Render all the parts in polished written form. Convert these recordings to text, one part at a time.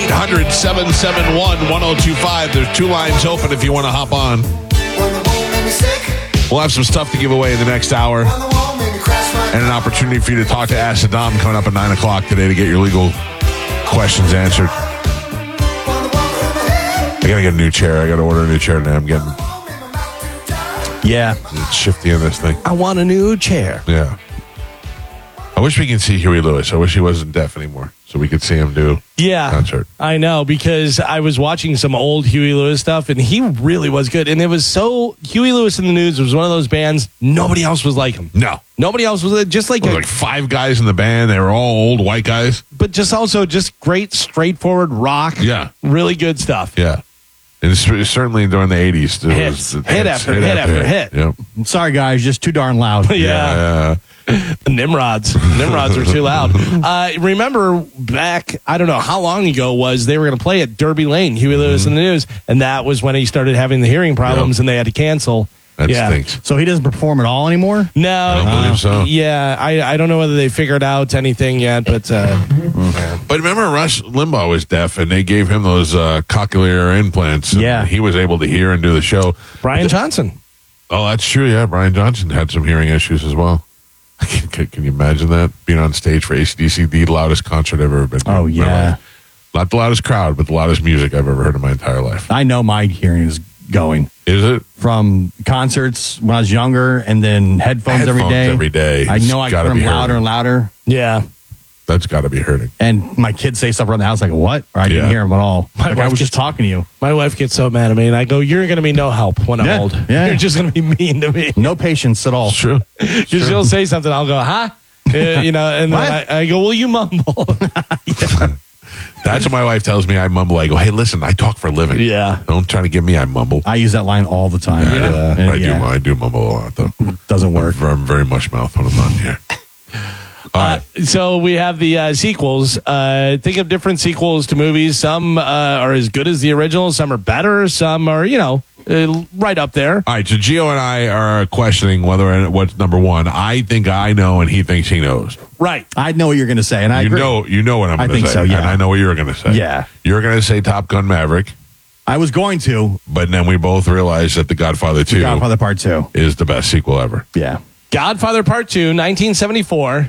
1-800-771-1025. There's two lines open if you want to hop on. We'll have some stuff to give away in the next hour. And an opportunity for you to talk to Ask Saddam coming up at 9 o'clock today to get your legal questions answered. I got to get a new chair. I got to order a new chair today. I'm getting... Yeah. It's shifty in this thing. I want a new chair. Yeah. I wish we could see Huey Lewis. I wish he wasn't deaf anymore so we could see him do concert. I know, because I was watching some old Huey Lewis stuff, and he really was good. And it was so... Huey Lewis in the News was one of those bands, nobody else was like him. No. Nobody else was just like... like five guys in the band. They were all old white guys. But just also just great, straightforward rock. Yeah. Really good stuff. Yeah. And certainly during the 80s. Hit after hit. Yep. I'm sorry, guys. Just too darn loud. Yeah. The Nimrods are too loud. Remember back, I don't know how long ago was, they were going to play at Derby Lane, Huey Lewis in the News, and that was when he started having the hearing problems and they had to cancel. That stinks. So he doesn't perform at all anymore? No. I don't believe so. Yeah, I don't know whether they figured out anything yet, but... But remember, Rush Limbaugh was deaf, and they gave him those cochlear implants. Yeah. He was able to hear and do the show. Brian Johnson. Oh, that's true, yeah. Brian Johnson had some hearing issues as well. Can you imagine that? Being on stage for AC/DC, the loudest concert I've ever been to. Oh, yeah. Not the loudest crowd, but the loudest music I've ever heard in my entire life. I know my hearing is going. Is it? From concerts when I was younger, and then headphones every day. I know I turn them louder and louder. Yeah. That's got to be hurting. And my kids say stuff around the house like, what? Or I didn't hear them at all. Like, I was just talking to you. My wife gets so mad at me, and I go, you're going to be no help when I'm old. Yeah. You're just going to be mean to me. No patience at all. It's true. Because she'll say something, I'll go, huh? And then I go, well, you mumble. That's what my wife tells me. I mumble. I go, hey, listen, I talk for a living. Yeah. Don't try to give me I mumble. I use that line all the time. I do mumble a lot, though. Doesn't work. I'm very much mouth when I'm not here. All right. So we have the sequels. Think of different sequels to movies. Some are as good as the original. Some are better. Some are, right up there. All right. So Gio and I are questioning what's number one. I think I know, and he thinks he knows. Right. I know what you're going to say, and I agree. You know what I'm going to say. I think so, yeah. And I know what you're going to say. Yeah. You're going to say Top Gun Maverick. I was going to. But then we both realized that The Godfather 2 Godfather Part 2 is the best sequel ever. Yeah. Godfather Part 2, 1974.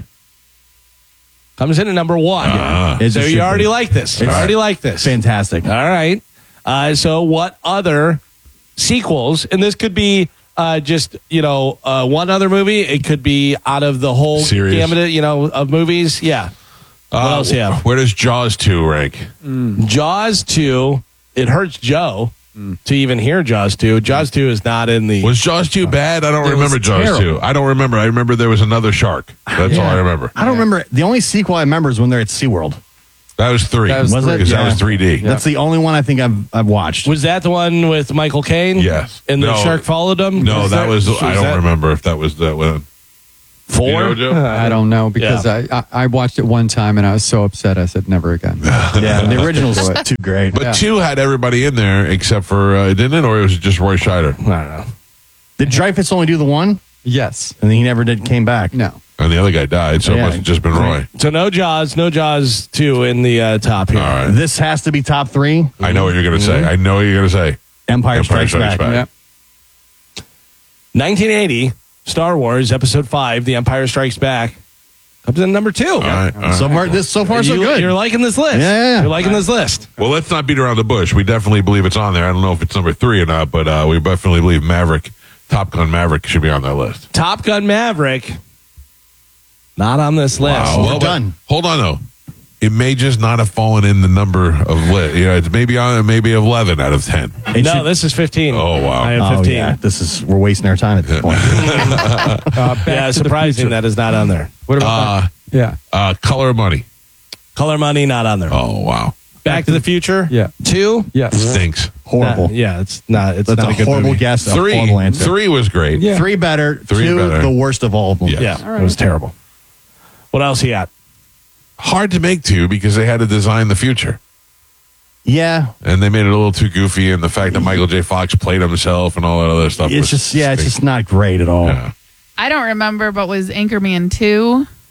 Comes in at number one. So you already like this. Fantastic. All right. So what other sequels, and this could be just, one other movie. It could be out of the whole series, gamut, of movies. Yeah. What else you have? Where does Jaws 2 rank? Jaws 2, it hurts Joe to even hear Jaws 2. Jaws 2 is not in the... Was Jaws 2 bad? I don't remember Jaws 2. I don't remember. I remember there was another shark. That's all I remember. I don't remember. The only sequel I remember is when they're at SeaWorld. That was 3. Was it? Because that was 3D. That's the only one I think I've watched. Was that the one with Michael Caine? Yes. And the shark followed him? No, that was... I don't remember if that was that one. 4? You know, Joe? I don't know, because I watched it one time and I was so upset I said never again. Yeah, the original's too great. But 2 had everybody in there except for, didn't it? Or it was just Roy Scheider? I don't know. Did Dreyfuss only do the one? Yes. And he never came back? No. And the other guy died, so it must have just been Roy. So no Jaws 2 in the top here. All right. This has to be top 3. I know what you're going to say. I know what you're going to say. Empire Strikes Back. Yep. 1980, Star Wars Episode 5, The Empire Strikes Back, comes in number 2. All right. So far, so good. You're liking this list. Yeah. You're liking this list. Well, let's not beat around the bush. We definitely believe it's on there. I don't know if it's number 3 or not, but we definitely believe Top Gun Maverick should be on that list. Top Gun Maverick, not on this list. Wow. Well done. Hold on, though. It may just not have fallen in the number of list. It's maybe 11 out of 10. No, this is 15. Oh, wow. I have 15. Yeah. We're wasting our time at this point. Surprising that is not on there. What about Color of Money. Color Money, not on there. Oh, wow. Back to the Future? Yeah. 2? Yes. Stinks. Horrible. It's not. It's That's not a a good horrible movie. guess. A 3. horrible answer. 3 was great. Yeah. 3 better. 3 2 better. the worst of all of them. Yeah. It was terrible. What else you got? Hard to make 2 because they had to design the future. Yeah. And they made it a little too goofy, and the fact that Michael J. Fox played himself and all that other stuff. It's just not great at all. Yeah. I don't remember, but was Anchorman 2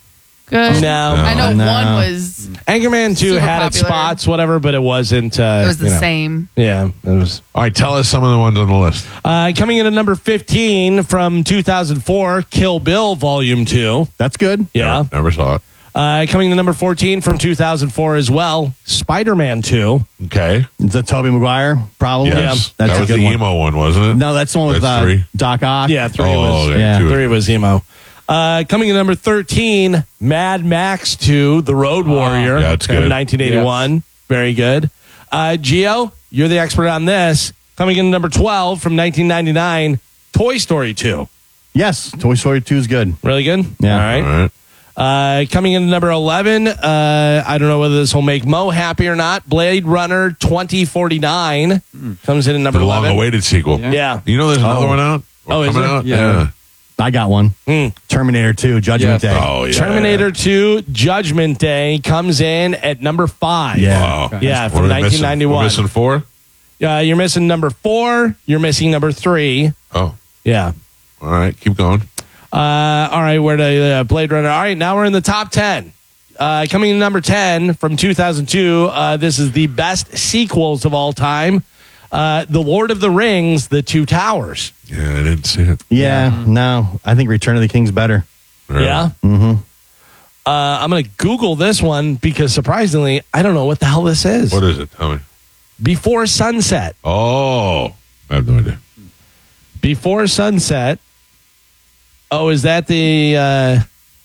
good? No. I know No. one was. Anchorman 2 Super had its popular. spots, whatever, but it wasn't. It was the same. Yeah, it was. All right, tell us some of the ones on the list. Coming in at number 15 from 2004, Kill Bill Volume 2. That's good. Yeah. Never saw it. Coming to number 14 from 2004 as well, Spider-Man 2. Okay. Is that Tobey Maguire? Probably. Yes. That's that a was good the one. emo one, wasn't it? No, that's the one with That's 3. Doc Ock. Yeah, 3 Oh, was. okay, Yeah. 2. 3 was emo. Coming in number 13, Mad Max 2, The Road Warrior. Yeah, it's from good. 1981. Very good. Gio, you're the expert on this. Coming in number 12 from 1999, Toy Story 2. Yes, Toy Story 2 is good. Really good? Yeah. All right. All right. Coming in number 11, I don't know whether this will make Mo happy or not. Blade Runner 2049 comes in at number The 11. long-awaited sequel. Yeah. You know there's another one out? Oh, is coming there? out? Yeah. I got one. Terminator 2, Judgment Yes. Day. Oh, yeah. Terminator 2 Judgment Day comes in at number 5. Yeah. Wow. Yeah, What from are they missing? 1991. We're missing 4? You're missing number 4. You're missing number 3. Oh, Yeah. all right. Keep going. All right, where the Blade Runner? All right, now we're in the top 10. Coming in number 10 from 2002, this is the best sequels of all time. The Lord of the Rings, The Two Towers. Yeah, I didn't see it. Yeah, no. I think Return of the King's better. Yeah. Mm-hmm. I'm going to Google this one because surprisingly, I don't know what the hell this is. What is it? Tell me. Before Sunset. Oh, I have no idea. Before Sunset. Oh, is that the...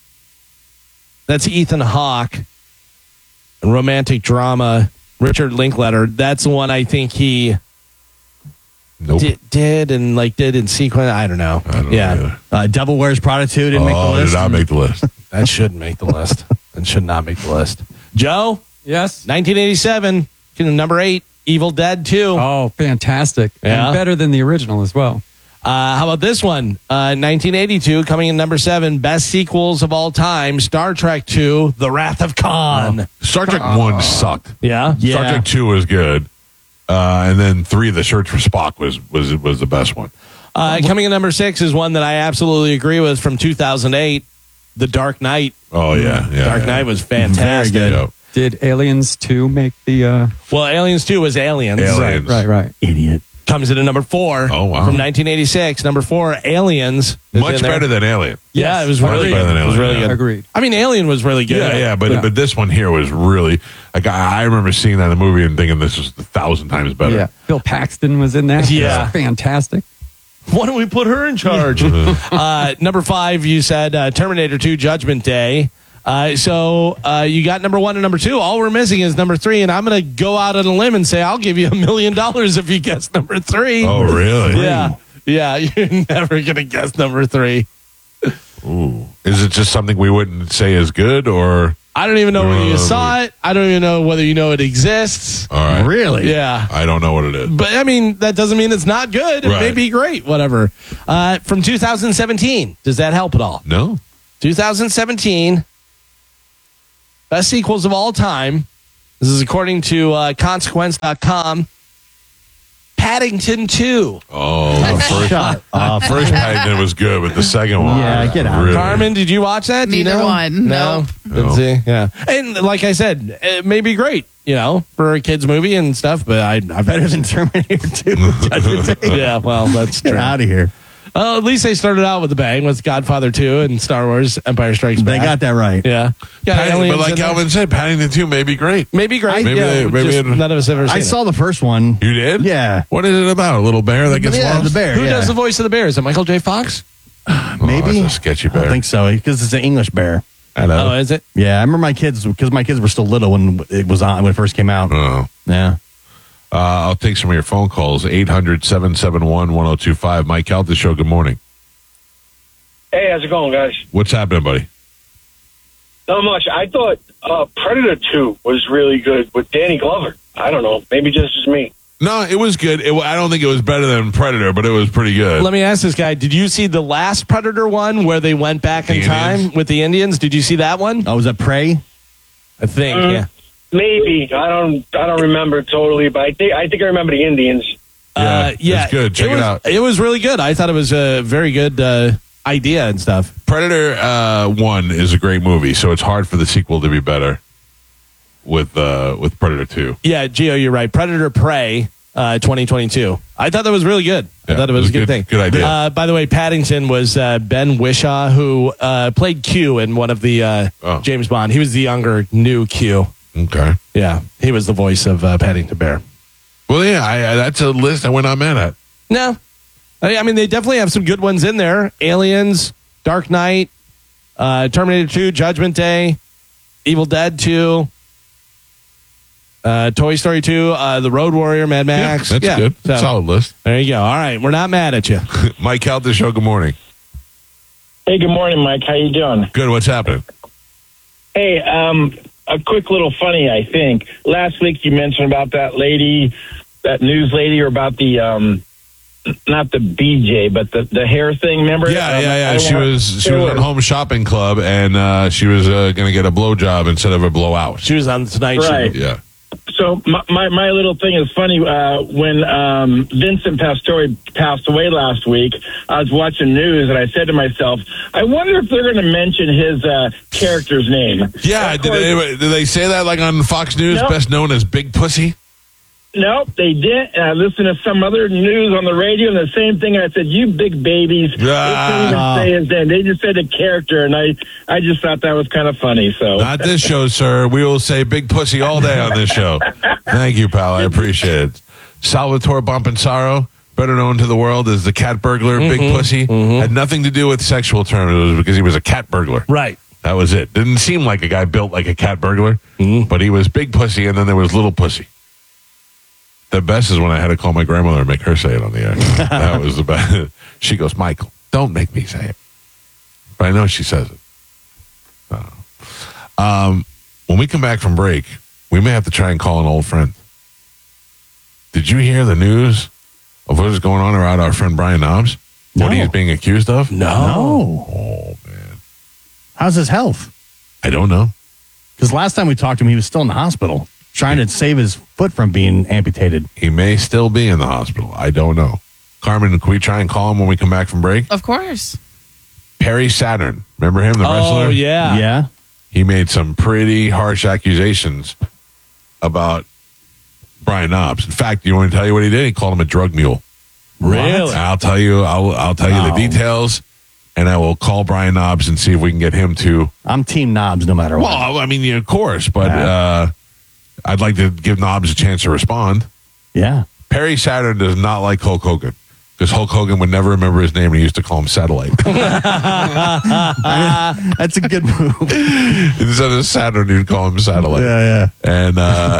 that's Ethan Hawke. Romantic drama. Richard Linklater. That's the one I think he Nope. did in sequence. I don't know. I don't know either. Devil Wears Prada 2 didn't make the Oh, list. did not make the list. That shouldn't make the list. That should not make the list. Joe, Yes. 1987, number 8, Evil Dead 2. Oh, fantastic. Yeah. And better than the original as well. How about this one? 1982, coming in number 7, best sequels of all time, Star Trek 2, The Wrath of Khan. Star Trek 1 sucked. Yeah? Yeah. Star Trek 2 was good. And then 3, The Search for Spock was the best one. Coming in number 6 is one that I absolutely agree with from 2008, The Dark Knight. Oh, yeah. Dark Knight was fantastic. Very good. Yep. Did Aliens 2 make the... Well, Aliens 2 was Aliens. Aliens. Right. Idiot. Comes in at number 4. Oh, wow. From 1986. Number 4, Aliens. is Much in there. better than Alien. Yeah, it was Much really better good. than It was Alien, really yeah. good. Agreed. I mean, Alien was really good. Yeah, but this one here was really like I remember seeing that in the movie and thinking this is 1,000 times better. Yeah. Bill Paxton was in that. Yeah. It was fantastic. Why don't we put her in charge? Number 5, you said Terminator 2 Judgment Day. So you got number 1 and number 2. All we're missing is number 3, and I'm going to go out on a limb and say I'll give you $1 million if you guess number 3. Oh, really? Yeah. Yeah, you're never going to guess number 3. Ooh. Is it just something we wouldn't say is good, or I don't even know whether you saw it. I don't even know whether you know it exists. all right? Really? Yeah. I don't know what it is. But I mean, that doesn't mean it's not good. It may Right. be great, whatever. From 2017, does that help at all? No. 2017, best sequels of all time. This is according to consequence.com. Paddington 2. Oh, the first, Shut up. first Paddington was good, but the second one, Yeah, get out. Really. Carmen, did you watch that? Do you Neither know? one. No. No. Didn't see. Yeah. And like I said, it may be great, for a kid's movie and stuff, but I Better than Terminator 2. Judgment Day. yeah, well, that's Get true. out of here. Well, at least they started out with a bang with Godfather 2 and Star Wars Empire Strikes They Back. got that right. Yeah. But like Calvin said, Paddington 2 may be great. Maybe great. Maybe yeah, maybe just none of us ever seen I saw the first one. You did? Yeah. What is it about? A little bear that gets Yeah, lost? the bear. it. Who yeah. does the voice of the bear? Is it Michael J. Fox? Maybe. That's a sketchy I bear. don't think so because it's an English bear. I know. Oh, is it? Yeah, I remember my kids because my kids were still little when it was on when it first came out. Oh. Yeah. I'll take some of your phone calls. 800-771-1025. Mike Calta Show, good morning. Hey, how's it going, guys? What's happening, buddy? Not much. I thought Predator 2 was really good with Danny Glover. I don't know. Maybe just as me. No, it was good. I don't think it was better than Predator, but it was pretty good. Let me ask this guy. Did you see the last Predator one where they went back in The time Indians? with the Indians? Did you see that one? Oh, was that Prey? I think, yeah. Maybe. I don't remember totally, but I think I remember the Indians. Yeah, it's good. Check it was, out. It was really good. I thought it was a very good idea and stuff. Predator 1 is a great movie, so it's hard for the sequel to be better with Predator 2. Yeah, Gio, you're right. Predator Prey 2022. I thought that was really good. I thought it was a good thing. Good idea. By the way, Paddington was Ben Whishaw, who played Q in one of the James Bond. He was the younger, new Q. Okay. Yeah, he was the voice of Paddington Bear. Well, yeah, that's a list I went not mad at. No. I mean, they definitely have some good ones in there. Aliens, Dark Knight, Terminator 2, Judgment Day, Evil Dead 2, Toy Story 2, The Road Warrior, Mad Max. Yeah, that's good. So, solid list. There you go. All right. We're not mad at you. Mike Calta Show, good morning. Hey, good morning, Mike. How you doing? Good. What's happening? Hey, a quick little funny, I think. Last week you mentioned about that lady, that news lady, or about the, not the BJ, but the hair thing, remember? Yeah. She was on Home Shopping Club, and she was going to get a blowjob instead of a blowout. She was on the Tonight Right. Show. Yeah. So my little thing is funny. When Vincent Pastore passed away last week, I was watching news and I said to myself, I wonder if they're going to mention his character's name. Yeah, did they say that like on Fox News, Nope. best known as Big Pussy? Nope, they didn't. And I listened to some other news on the radio, and the same thing. I said, "You big babies." They couldn't even say his name. They just said a character, and I just thought that was kind of funny. So Not this show, sir. We will say Big Pussy all day on this show. Thank you, pal. I appreciate it. Salvatore Bompensaro, better known to the world as the cat burglar, Big Pussy, had nothing to do with sexual terms. It was because he was a cat burglar. Right. That was it. Didn't seem like a guy built like a cat burglar, but he was Big Pussy, and then there was Little Pussy. The best is when I had to call my grandmother and make her say it on the air. That was the best. She goes, Michael, don't make me say it. But I know she says it. When we come back from break, we may have to try and call an old friend. Did you hear the news of what is going on around our friend Brian Knobs? No. What he's being accused of? No. Oh, man. How's his health? I don't know. Because last time we talked to him, he was still in the hospital trying to save his foot from being amputated. He may still be in the hospital. I don't know. Carmen, can we try and call him when we come back from break? Of course. Perry Saturn. Remember him, the wrestler? Oh, yeah. Yeah. He made some pretty harsh accusations about Brian Knobs. In fact, you want to tell you what he did? He called him a drug mule. Really? I'll tell you. I'll tell you the details, and I will call Brian Knobs and see if we can get him to. I'm Team Knobs no matter what. Well, I mean, yeah, of course, but I'd like to give Knobs a chance to respond. Yeah. Perry Saturn does not like Hulk Hogan because Hulk Hogan would never remember his name, and he used to call him Satellite. That's a good move. Instead of Saturn, he'd call him Satellite. Yeah. And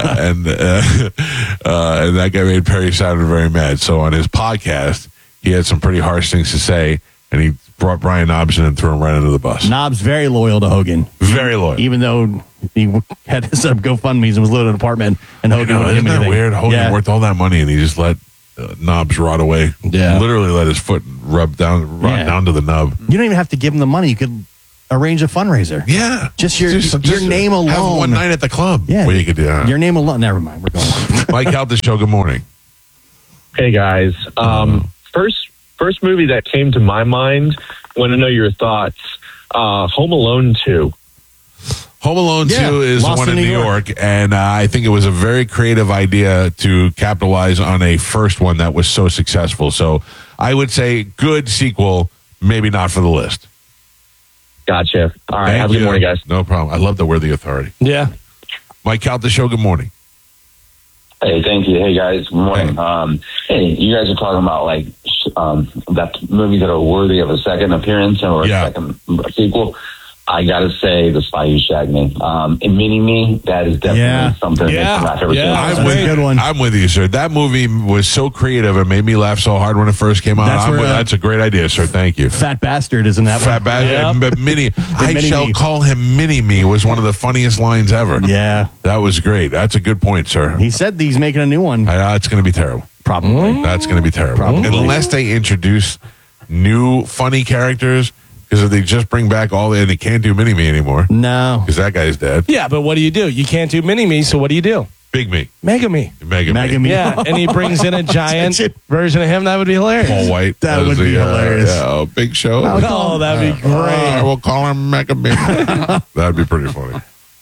that guy made Perry Saturn very mad. So on his podcast, he had some pretty harsh things to say, and he brought Brian Knobs in and threw him right under the bus. Knobs very loyal to Hogan. Very loyal. Even though he had his GoFundMe's and was living in an apartment, and Hogan wouldn't give Isn't him that anything. weird? Hogan worked all that money, and he just let Knobs rot away. Yeah. Literally let his foot rot down to the nub. You don't even have to give him the money. You could arrange a fundraiser. Yeah. Just your name alone. Have one night at the club. Yeah. Where you could do that. Your name alone. Never mind. We're going on. Mike Calta Show, good morning. Hey guys, first movie that came to my mind. Want to know your thoughts? Home Alone 2. Home Alone 2 is the Lost one in in New New York, and I think it was a very creative idea to capitalize on a first one that was so successful. So I would say good sequel, maybe not for the list. Gotcha. All right, Thank have a good you. morning, guys. No problem. I love that we're the authority. Yeah. Mike Calta Show, good morning. Hey, thank you. Hey, guys. Good morning. Hey, you guys are talking about like that movies that are worthy of a second appearance or a second sequel. I gotta say, The Spy Who Shagged Me. And Mini-Me, that is definitely something that's my favorite thing. I'm with you, sir. That movie was so creative. It made me laugh so hard when it first came out. That's a great idea, sir. Thank you. Fat Bastard, isn't that Fat Bastard? But I Mini-Me. shall call him Mini-Me was one of the funniest lines ever. Yeah. That was great. That's a good point, sir. He said he's making a new one. It's going to be terrible. Probably. That's going to be terrible. Unless they introduce new funny characters. Because if they just bring back and they can't do Mini-Me anymore. No. Because that guy's dead. Yeah, but what do? You can't do Mini-Me, so what do? Big Me. Mega Me. Mega Me. Yeah, and he brings in a giant version of him. That would be hilarious. Paul White. That would be hilarious. Big Show. Oh, that'd be great. We'll call him Mega Me. That'd be pretty funny.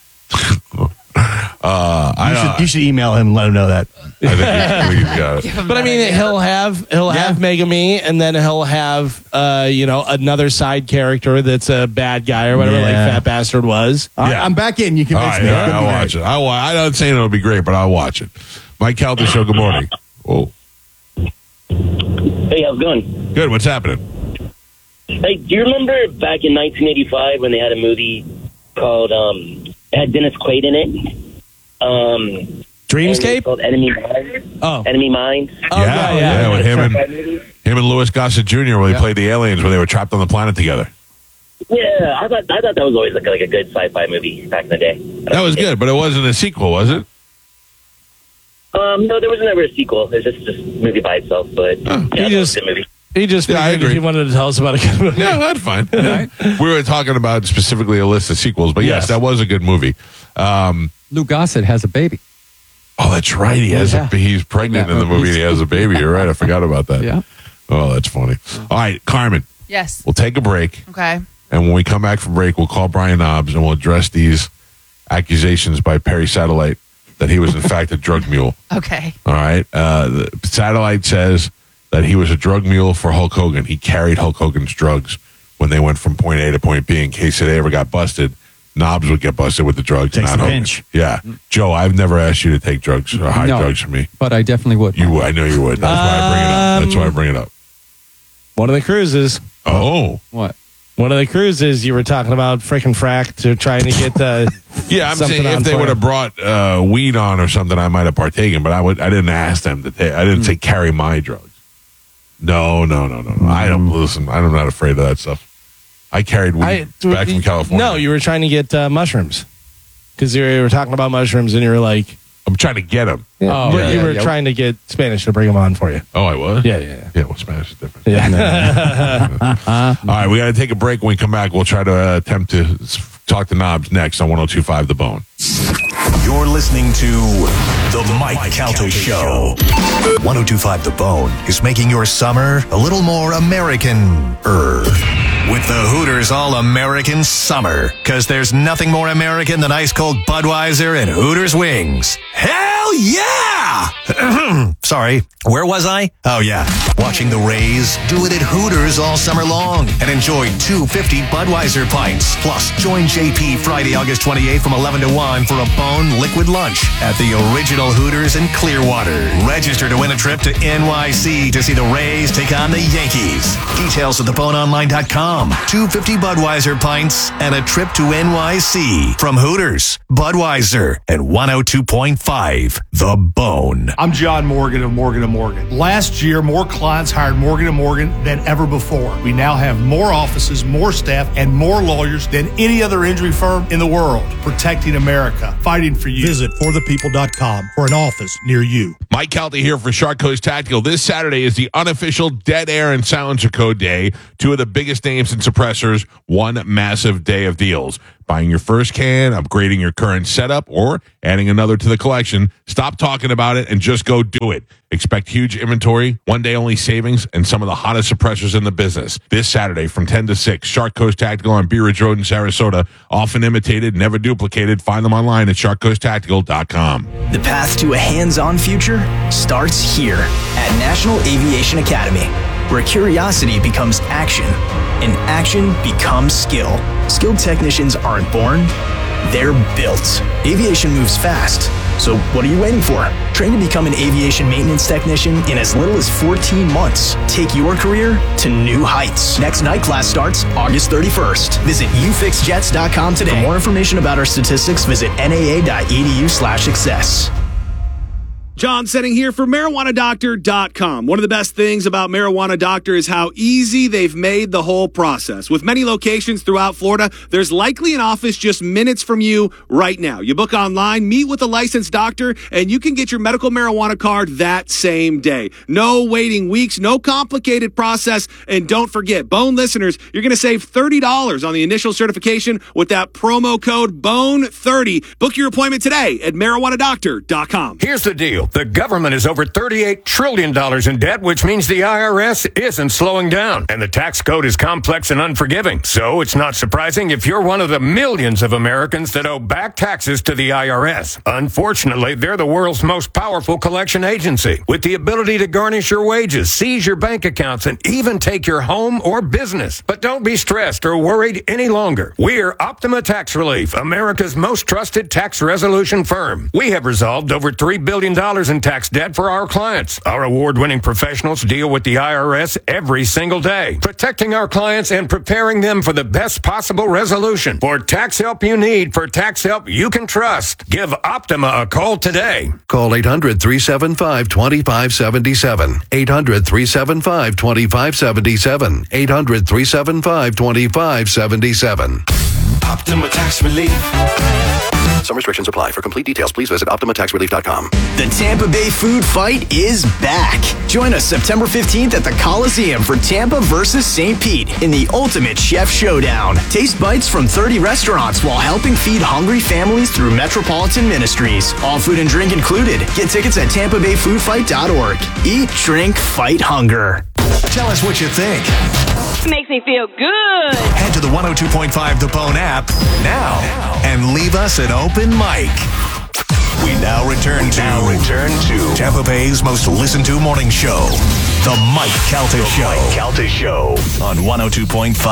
You should email him and let him know that. I think he's got it. But I mean, he'll have Mega Me, and then he'll have another side character that's a bad guy or whatever, like Fat Bastard was. I'm back in. You convinced me. I'll watch it. I'm not saying it'll be great, but I'll watch it. Mike Calta Show. Good morning. Oh, hey, how's it going? Good. What's happening? Hey, do you remember back in 1985 when they had a movie called it had Dennis Quaid in it? Dreamscape? Called Enemy Mine. Oh. Enemy Mine. Yeah, with him and Louis Gossett Jr. where they played the aliens where they were trapped on the planet together. Yeah, I thought that was always like a good sci-fi movie back in the day. That was good, but it wasn't a sequel, was it? No, there was never a sequel. It was just a movie by itself, but it was a good movie. He just figured he wanted to tell us about a good movie. Yeah, that's fine. We were talking about specifically a list of sequels, but yes, that was a good movie. Lou Gossett has a baby. Oh, that's right. He's pregnant in the movie. He has a baby. You're right. I forgot about that. Yeah. Oh, that's funny. All right, Carmen. Yes. We'll take a break. Okay. And when we come back from break, we'll call Brian Knobs and we'll address these accusations by Perry Satellite that he was in fact a drug mule. Okay. All right. The Satellite says that he was a drug mule for Hulk Hogan. He carried Hulk Hogan's drugs when they went from point A to point B in case they ever got busted. Knobs would get busted with the drugs. Takes not the Hogan. pinch. Yeah. Joe, I've never asked you to take drugs or hide drugs from me. But I definitely would. I know you would. That's why I bring it up. One of the cruises. Oh. What? One of the cruises you were talking about frickin' frack to trying to get yeah, I'm saying if they would have brought weed on or something, I might have partaken, but I didn't ask them to take. I didn't say carry my drugs. No. I don't listen. I'm not afraid of that stuff. I carried weed back from California. No, you were trying to get mushrooms because you were talking about mushrooms and you were like, I'm trying to get them. Yeah. You were trying to get Spanish to bring them on for you. Oh, I was? Yeah. Yeah, well, Spanish is different. Yeah. All right, we got to take a break. When we come back, we'll try to attempt to talk to Knobs next on 102.5 The Bone. You're listening to The Mike Calta Show. 102.5 The Bone is making your summer a little more American-er. With the Hooters All-American Summer. Because there's nothing more American than ice-cold Budweiser and Hooters wings. Hell yeah! Sorry, where was I? Oh, yeah. Watching the Rays do it at Hooters all summer long. And enjoy 250 Budweiser pints. Plus, join JP Friday, August 28th from 11 to 1 for a Bone liquid lunch at the original Hooters in Clearwater. Register to win a trip to NYC to see the Rays take on the Yankees. Details at theboneonline.com. 250 Budweiser pints and a trip to NYC from Hooters, Budweiser, and 102.5 The Bone. I'm John Morgan of Morgan & Morgan. Last year, more clients hired Morgan & Morgan than ever before. We now have more offices, more staff, and more lawyers than any other injury firm in the world. Protecting America, fighting for you. Visit forthepeople.com for an office near you. Mike Calta here for Shark Coast Tactical. This Saturday is the unofficial Dead Air and Silencer Code Day. Two of the biggest names in suppressors, one massive day of deals. Buying your first can, upgrading your current setup, or adding another to the collection. Stop talking about it and just go do it. Expect huge inventory, one day only savings, and some of the hottest suppressors in the business. This Saturday from 10 to 6, Shark Coast Tactical on Bee Ridge Road in Sarasota. Often imitated, never duplicated. Find them online at sharkcoasttactical.com. The path to a hands-on future starts here at National Aviation Academy, where curiosity becomes action and action becomes skill. Skilled technicians aren't born, they're built. Aviation moves fast, so what are you waiting for? Train to become an aviation maintenance technician in as little as 14 months. Take your career to new heights. Next night class starts August 31st. Visit ufixjets.com today. For more information about our statistics, visit naa.edu/success. John Setting here for MarijuanaDoctor.com. One of the best things about Marijuana Doctor is how easy they've made the whole process. With many locations throughout Florida, there's likely an office just minutes from you right now. You book online, meet with a licensed doctor, and you can get your medical marijuana card that same day. No waiting weeks, no complicated process, and don't forget, Bone listeners, you're going to save $30 on the initial certification with that promo code BONE30. Book your appointment today at MarijuanaDoctor.com. Here's the deal. The government is over $38 trillion in debt, which means the IRS isn't slowing down. And the tax code is complex and unforgiving. So it's not surprising if you're one of the millions of Americans that owe back taxes to the IRS. Unfortunately, they're the world's most powerful collection agency, with the ability to garnish your wages, seize your bank accounts, and even take your home or business. But don't be stressed or worried any longer. We're Optima Tax Relief, America's most trusted tax resolution firm. We have resolved over $3 billion in tax debt for our clients. Our award-winning professionals deal with the IRS every single day, protecting our clients and preparing them for the best possible resolution. For tax help you need, for tax help you can trust, give Optima a call today. Call 800-375-2577. 800-375-2577. 800-375-2577. Optima Tax Relief. Some restrictions apply. For complete details, please visit OptimaTaxRelief.com. The Tampa Bay Food Fight is back. Join us September 15th at the Coliseum for Tampa versus St. Pete in the Ultimate Chef Showdown. Taste bites from 30 restaurants while helping feed hungry families through Metropolitan Ministries. All food and drink included. Get tickets at TampaBayFoodFight.org. Eat, drink, fight hunger. Tell us what you think. It makes me feel good. Head to the 102.5 The Bone app now and leave us an open mic. We now return to Tampa Bay's most listened to morning show, The Mike Calta Show. On 102.5